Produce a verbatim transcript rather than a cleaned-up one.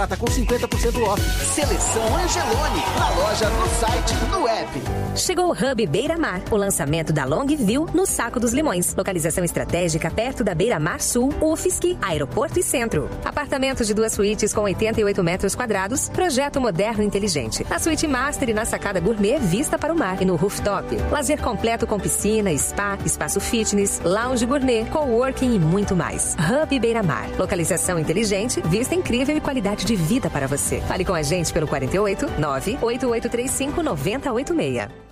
Tá com cinquenta por cento off. Seleção Angelone. Na loja, no site, no app. Chegou o Hub Beira Mar, o lançamento da Long View no Saco dos Limões. Localização estratégica perto da Beira Mar Sul, U F S C, Aeroporto e Centro. Apartamentos de duas suítes com oitenta e oito metros quadrados, projeto moderno e inteligente. Na suíte Master e na sacada gourmet, vista para o mar. E no rooftop, lazer completo com piscina, spa, espaço fitness, lounge gourmet, coworking e muito mais. Hub Beira Mar. Localização inteligente, vista incrível e qualidade de vida para você. Fale com a gente pelo quarenta e oito, nove oito oito três cinco, nove zero oito seis.